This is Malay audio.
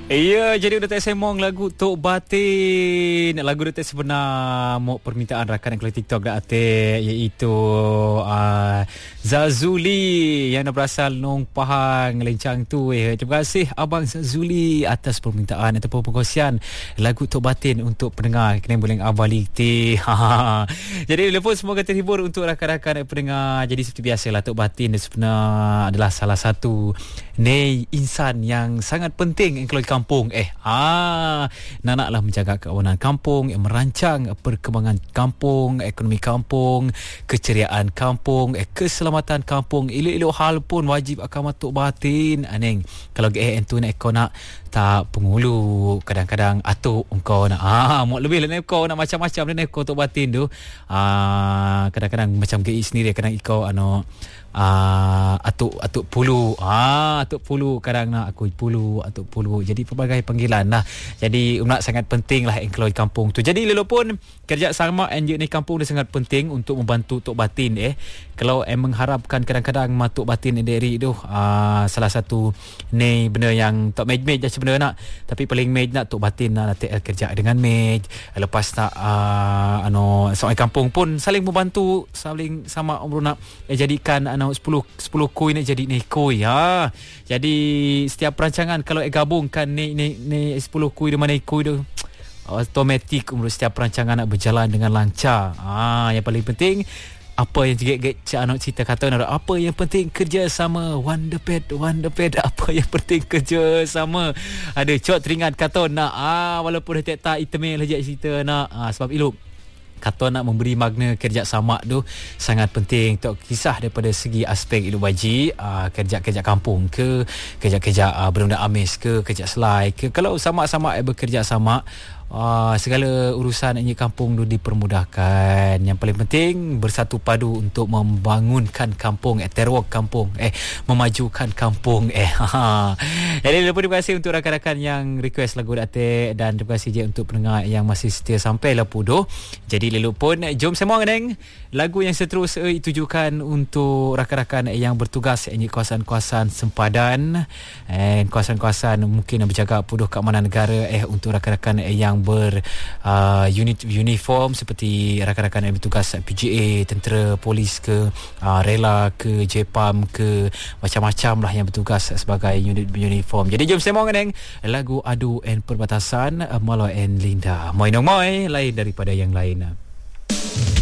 Ya, jadi udah tak semong lagu Tok Batin. Lagu udah tak sebenar mau permintaan rakan yang TikTok dah ate, iaitu Zazuli yang berasal Nong Pahang Lencang tu. Terima kasih Abang Zazuli atas permintaan ataupun perkongsian lagu Tok Batin untuk pendengar kena boleh abalik ti. Jadi lepas semoga terhibur untuk rakan-rakan pendengar. Jadi seperti biasalah Tok Batin sebenarnya adalah salah satu insan yang sangat penting kalau kampung. Naklah menjaga keamanan kampung, merancang perkembangan kampung, ekonomi kampung, keceriaan kampung, keselamatan kampung. Elok-elok hal pun wajib akan Tok Batin aneng. Kalau tu nak kau nak tak pengulu, kadang-kadang atuk engkau nak mau lebih lah kau nak macam-macam dan kau Tok Batin tu. Kadang-kadang macam GI sendiri kadang ikau atuk pulu. Atuk pulu kadang nak aku pulu, atuk pulu. Jadi pelbagai panggilan lah. Jadi nak sangat penting lah kalau di kampung tu. Jadi walaupun kerjasama NGO ni kampung dia sangat penting untuk membantu Tok Batin kalau mengharapkan kadang-kadang Tok Batin diri tu salah satu ni benda yang tak mej dah sebenarnya nak, tapi paling mej nak Tok Batin nak kerja dengan mej. Lepas nak soal kampung pun saling membantu, saling sama umur nak jadikan 10 koi nak jadi ni koi. Jadi setiap perancangan kalau gabungkan ni 10 koi dengan koi tu automatik setiap perancangan nak berjalan dengan lancar. Yang paling penting apa yang cerita kata apa yang penting kerjasama. Wonderpad apa yang penting kerjasama. Ada cot teringat kata nak walaupun dia tak itemel saja cerita nak sebab ilok kata nak memberi makna kerjasama tu sangat penting. Tak kisah daripada segi aspek hidup baji, kerja-kerja kampung ke, kerja-kerja benda amis ke, kerja selai ke. Kalau sama-sama bekerja sama, segala urusan ini kampung tu dipermudahkan. Yang paling penting bersatu padu untuk membangunkan kampung, terwak kampung, memajukan kampung. Jadi terima kasih untuk rakan-rakan yang request lagu Datuk, dan terima kasih je untuk pendengar yang masih setia sampai lapu doh. Jadi lalu pun jom semua neng lagu yang seterusnya ditujukan untuk rakan-rakan yang bertugas di kawasan-kawasan sempadan, kawasan-kawasan mungkin berjaga puduh keamanan negara, untuk rakan-rakan yang unit uniform seperti rakan-rakan yang bertugas PGA, tentera, polis ke, rela ke, JPAM ke, macam-macam lah yang bertugas sebagai unit uniform. Jadi jom semua neng lagu Adu and Perbatasan, Malo and Linda. Moi nong moi lain daripada yang lain.